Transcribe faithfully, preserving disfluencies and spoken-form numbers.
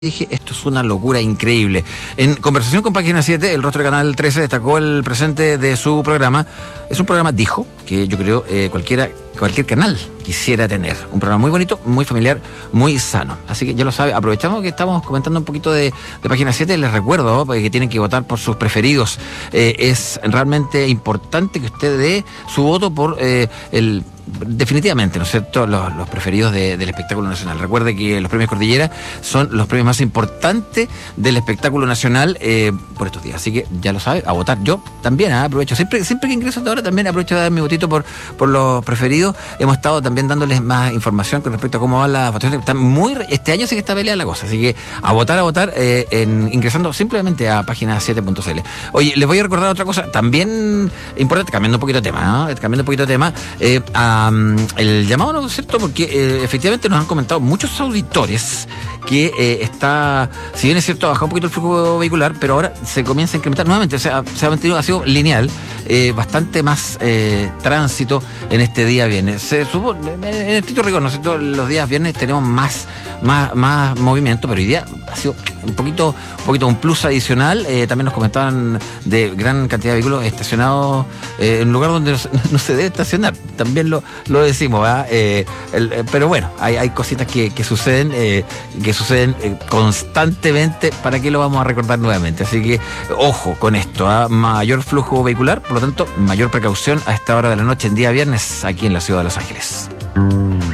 Dije, esto es una locura increíble. En conversación con Página siete, el rostro de Canal trece destacó el presente de su programa. Es un programa, dijo, que yo creo eh, cualquiera, cualquier canal quisiera tener. Un programa muy bonito, muy familiar, muy sano. Así que ya lo sabe, aprovechamos que estamos comentando un poquito de, de Página siete. Les recuerdo ¿no? que tienen que votar por sus preferidos. Eh, es realmente importante que usted dé su voto por eh, el... definitivamente, ¿no es cierto?, los, los preferidos de, del espectáculo nacional. Recuerde que los premios Cordillera son los premios más importantes del espectáculo nacional eh, por estos días. Así que ya lo sabe, a votar. Yo también ¿eh? aprovecho, siempre siempre que ingreso hasta ahora también aprovecho de dar mi votito por, por los preferidos. Hemos estado también dándoles más información con respecto a cómo van las votaciones. Están muy, este año sí que está peleada la cosa, así que a votar, a votar, eh, en, ingresando simplemente a página siete punto c l. Oye, les voy a recordar otra cosa también importante, cambiando un poquito de tema, ¿no? cambiando un poquito de tema, eh, a Um, el llamado, ¿no es cierto? Porque eh, efectivamente nos han comentado muchos auditores que eh, está, si bien es cierto, ha bajado un poquito el flujo vehicular, pero ahora se comienza a incrementar nuevamente, o sea, se ha mantenido, ha sido lineal, eh, bastante más eh, tránsito en este día viernes. Se supo, en el estricto rigor, ¿no es cierto? Los días viernes tenemos más, más, más movimiento, pero hoy día ha sido un poquito, un poquito un plus adicional. Eh, también nos comentaban de gran cantidad de vehículos estacionados eh, en un lugar donde no, no se debe estacionar. También lo, lo decimos, ¿verdad? Eh, el, eh, pero bueno, hay, hay cositas que, que suceden, eh, que suceden eh, constantemente. ¿Para qué lo vamos a recordar nuevamente? Así que ojo con esto, ¿eh? Mayor flujo vehicular, por lo tanto, mayor precaución a esta hora de la noche en día viernes aquí en la ciudad de Los Ángeles.